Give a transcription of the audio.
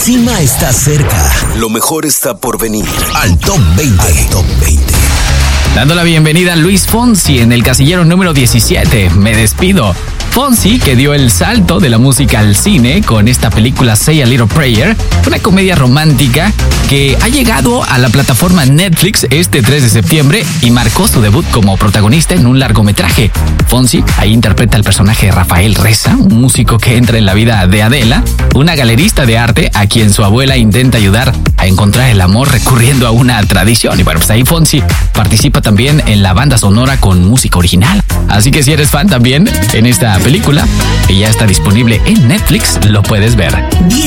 cima está cerca. Lo mejor está por venir. Al Top 20. Dando la bienvenida a Luis Fonsi en el casillero número 17. Me despido. Fonsi, que dio el salto de la música al cine con esta película Say a Little Prayer, una comedia romántica que ha llegado a la plataforma Netflix este 3 de septiembre y marcó su debut como protagonista en un largometraje. Fonsi ahí interpreta al personaje de Rafael Reza, un músico que entra en la vida de Adela, una galerista de arte a quien su abuela intenta ayudar a encontrar el amor recurriendo a una tradición. Y bueno, pues ahí Fonsi participa también en la banda sonora con música original. Así que si eres fan también en esta película, que ya está disponible en Netflix, lo puedes ver. 10